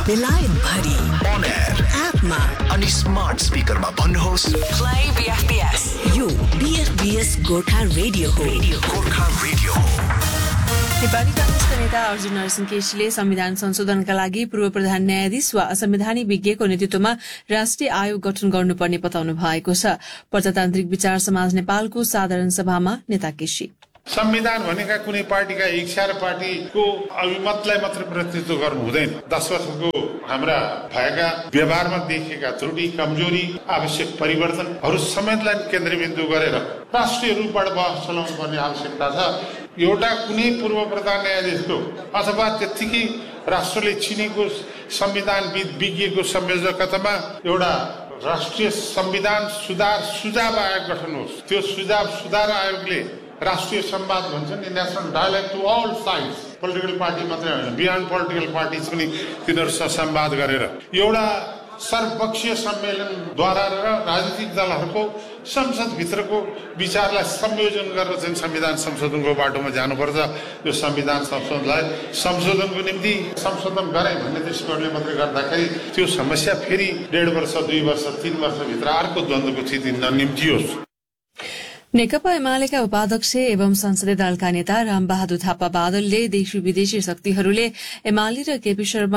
बेलायत भरि on air एपमा अनि स्मार्ट स्पिकरमा भन्नुहोस् प्ले बीएफबीएस। यो बीएफबीएस गोर्खा रेडियो हो। गोर्खा रेडियो नेपाली कांग्रेसका नेता अर्जुन नरसिंह केसीले संविधान संशोधनका लागि पूर्व प्रधान न्यायाधीश वा संवैधानिक विज्ञको नेतृत्वमा राष्ट्रिय आयोग गठन गर्नुपर्ने बताउनु भएको छ। प्रजातान्त्रिक विचार समाज नेपालको साधारण सभामा नेता केसी संविधान भनेका कुनै पार्टीका इच्छा र पार्टीको अभिमतलाई मात्र प्रतिनिधित्व गर्नु हुँदैन। 10 वर्षको हाम्रा भएका व्यवहारमा देखिएका त्रुटि कमजोरी आवश्यक परिवर्तनहरू समेतलाई केन्द्रबिन्दु गरेर राष्ट्रिय रूपबाट बहस चलाउनु पर्ने आवश्यकता छ। एउटा कुनै पूर्व प्रधान न्यायाधीशको अथवा त्यतिकै राष्ट्रले चिनेको संविधानविद विज्ञको संयोजकतामा एउटा राष्ट्रिय संविधान सुझाव आयोग गठन होस्। त्यो सुधार आयोगले राष्ट्रिय संवाद भन्छ नि, national dialogue to all sides, political party मात्रै होइन, बियोन्ड पोलिटिकल पार्टिज पनि तिनीहरूसँग संवाद गरेर एउटा सर्वपक्षीय सम्मेलनद्वारा र राजनीतिक दलहरूको संसदभित्रको विचारलाई संयोजन गरेर चाहिँ संविधान संशोधनको बाटोमा जानुपर्छ। यो संविधान संशोधनको निम्ति संशोधन गरे भन्ने दृष्टिकोणले मात्रै गर्दाखेरि त्यो समस्या फेरि 1.5 वर्ष 2 वर्ष 3 वर्षभित्र अर्को द्वन्द्वको स्थिति ननिम्तियोस्। नेकपा एमालेका उपाध्यक्ष एवं संसदीय दलका नेता रामबहादुर थापा बादलले देशी विदेशी शक्तिहरूले एमाले र केपी शर्मा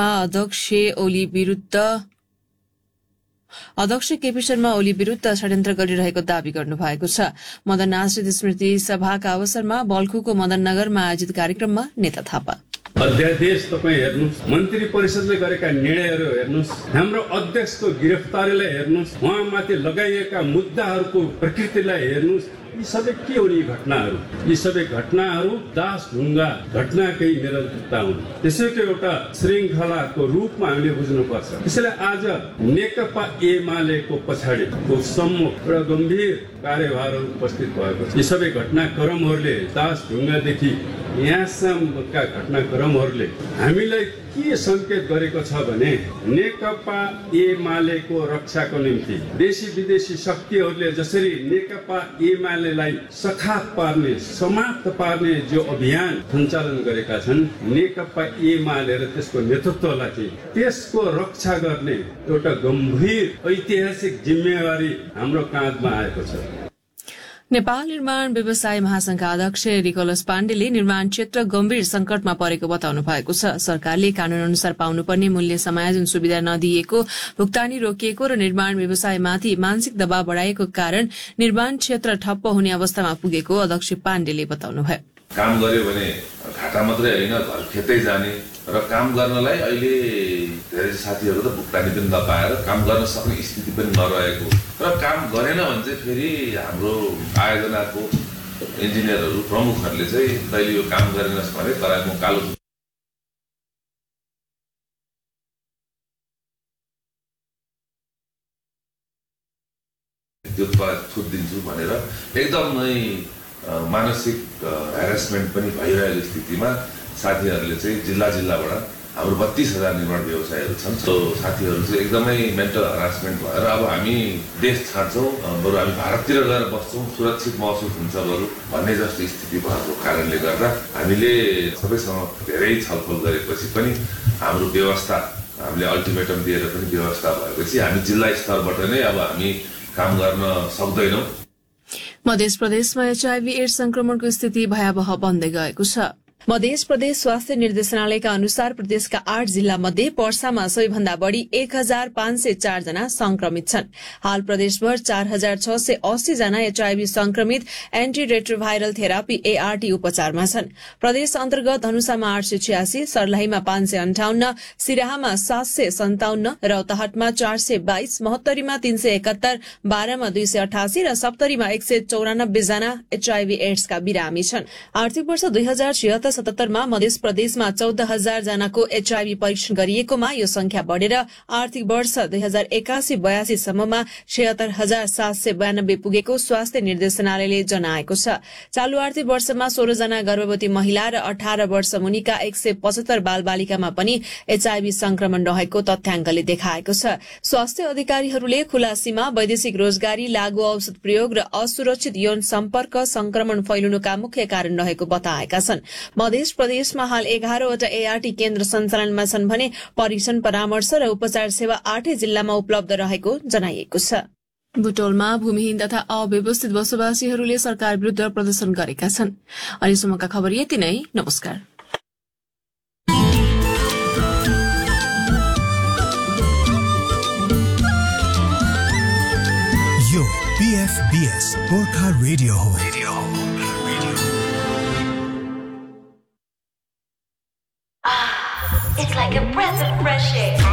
अध्यक्ष केपी शर्मा ओली विरूद्ध षड्यन्त्र गरिरहेको दावी गर्नुभएको छ। मदन आश्रित स्मृति सभाका अवसरमा बल्खुको मदननगरमा आयोजित कार्यक्रममा नेता थापा अध्यादेश तपाईँ हेर्नुहोस्, मन्त्री परिषदले गरेका निर्णयहरू हेर्नुहोस्, हाम्रो अध्यक्षको गिरफ्तारीलाई हेर्नुहोस्, उहाँमाथि लगाइएका मुद्दाहरूको प्रकृतिलाई हेर्नुहोस्। यी सबै के हुन्? यी घटनाहरू, यी सबै घटनाहरू दासढुङ्गा घटनाकै निरन्तरता हुन्। त्यसैको एउटा श्रृङ्खलाको रूपमा हामीले बुझ्नुपर्छ। त्यसैले आज नेकपा एमालेको पछाडिको सम्मुख एउटा गम्भीर कार्यभारहरू उपस्थित भएको छ। यी सबै घटनाक्रमहरूले दासढुङ्गादेखि यहाँसम्मका घटनाक्रमहरूले हामीलाई के संकेत गरेको छ भने नेकपा एमालेको रक्षाको निम्ति देशी विदेशी शक्तिहरूले जसरी नेकपा एमालेलाई सखाप पार्ने समाप्त पार्ने जो अभियान सञ्चालन गरेका छन्, नेकपा एमाले र त्यसको नेतृत्वलाई चाहिँ त्यसको रक्षा गर्ने एउटा गम्भीर ऐतिहासिक जिम्मेवारी हाम्रो काँधमा आएको छ। नेपाल निर्माण व्यवसाय महासंघका अध्यक्ष निकोलस पाण्डेले निर्माण क्षेत्र गम्भीर संकटमा परेको बताउनु भएको छ। सरकारले कानून अनुसार पाउनुपर्ने मूल्य समायोजन सुविधा नदिएको, भुक्तानी रोकिएको र निर्माण व्यवसायमाथि मानसिक दबाव बढाएको कारण निर्माण क्षेत्र ठप्प हुने अवस्थामा पुगेको अध्यक्ष पाण्डेले बताउनुभयो। काम गर्यो भने घाटा मात्रै होइन, घर खेतै जाने र काम गर्नलाई अहिले धेरै साथीहरू त भुक्तानी पनि नपाएर काम गर्न सक्ने स्थिति पनि नरहेको र काम गरेन भने चाहिँ फेरि हाम्रो आयोजनाको इन्जिनियरहरू प्रमुखहरूले चाहिँ तैँले यो काम गरेनस् भने तराईको कालो त्यो छुट दिन्छु भनेर एकदमै मानसिक ह्यारेसमेन्ट पनि भइरहेको स्थितिमा साथीहरूले चाहिँ जिल्लाबाट हाम्रो 32,000 निर्माण व्यवसायहरू छन्। त्यो साथीहरू चाहिँ एकदमै मेन्टल हरासमेन्ट भएर अब हामी देश छाड्छौँ, बरु हामी भारततिर गएर बस्छौँ, सुरक्षित महसुस हुन्छ बरु भन्ने जस्तो स्थिति भएको कारणले गर्दा हामीले सबैसँग धेरै छलफल गरेपछि पनि हाम्रो व्यवस्था हामीले अल्टिमेटम दिएर पनि व्यवस्था भएपछि हामी जिल्ला स्तरबाट नै अब हामी काम गर्न सक्दैनौँ। मध्य प्रदेशमा एचआईभी एड्स संक्रमणको स्थिति भयावह बन्दै गएको छ। मध्य प्रदेश स्वास्थ्य निर्देशनालयका अनुसार प्रदेशका 8 जिल्ला मध्ये पर्सामा सबैभन्दा बढ़ी 1,504 जना संक्रमित छन्। हाल प्रदेशभर 4,680 जना एचआईभी संक्रमित एन्टी रेट्रोभाइरल थेरापी एआरटी उपचारमा छन्। प्रदेश अन्तर्गत धनुषामा 886, सर्लाहीमा 558, सिराहामा 757, रौतहटमा 422, महोत्तरीमा 371, बारामा 288 र सप्तरीमा 194 जना एचआईभी एड्सका बिरामी छन्। आर्थिक वर्ष 2076-77 मा मध्य प्रदेशमा 14,000 जनाको एचआईभी परीक्षण गरिएकोमा यो संख्या बढ़ेर आर्थिक वर्ष 2081-82 सम्ममा 76,792 पुगेको स्वास्थ्य निर्देशनालयले जनाएको छ। चालू आर्थिक वर्षमा 16 जना गर्भवती महिला र 18 वर्ष मुनिका 175 बालबालिकामा पनि एचआईभी संक्रमण रहेको तथ्याङ्कले देखाएको छ। स्वास्थ्य अधिकारीहरूले खुला सीमा, वैदेशिक रोजगारी, लागू औषध प्रयोग र असुरक्षित यौन सम्पर्क संक्रमण फैलिनुका मुख्य कारण रहेको बताएका छन्। मध्य प्रदेशमा हाल 11वटा एआरटी केन्द्र सञ्चालनमा छन् भने परीक्षण परामर्श र उपचार सेवा 8 जिल्लामा उपलब्ध रहेको जनाइएको छ। बुटोलमा भूमिहीन तथा अव्यवस्थित बसोबासीहरूले सरकार विरूद्ध प्रदर्शन गरेका छन्। अहिलेसम्मका खबर यति नै। नमस्कार। यो PFBS गोर्खा रेडियो हो। It's like a breath of fresh air.